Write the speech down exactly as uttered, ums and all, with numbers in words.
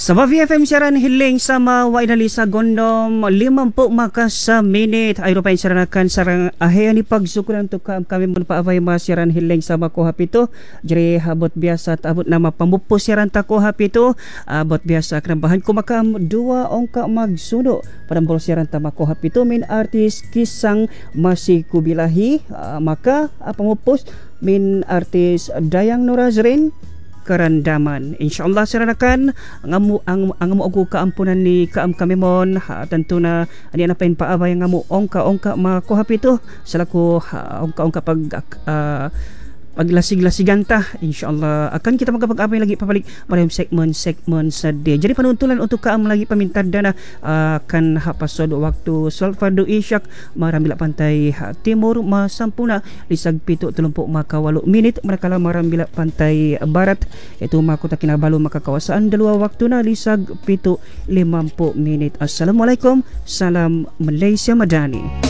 Sa Bavi F M siaran hiling sama wa inali sa gondom limampu maka sa minit ay rupain saranakan sarang ahayan ni pagsukuran to kami mun paavay ma siaran hiling sama ko hapito jere habot biasa tabot nama pamupo siaran ta ko hapito abot biasa krambahan ko makam dua ongka magsuno padambol siaran ta ko hapito min artis kisang masih kubilahi uh, maka uh, pamupos min artis Dayang Norazrin Karandaman. Insyaallah saranakan ngamu ang angamu aku kaampunan ni kaam kami mon ha, tentu na ani ana pain paabay ngamu ongka-ongka makuhapito salaku ha, ongka-ongka pag uh, paglasig-lasigan ta. Insyaallah akan kita magkapag-abay lagi papalik maraming segmen-segmen sa day. Jadi panuntulan untuk kaam lagi pamintada na akan uh, hapasod waktu Salvado Isyak marambila pantai ha, timur masampuna lisag pito telumpo makawalo minit manakala marambila pantai barat itu makota kinabalo makakawasaan dalawa waktu na lisag pito limampu minit. Assalamualaikum, salam Malaysia Madani.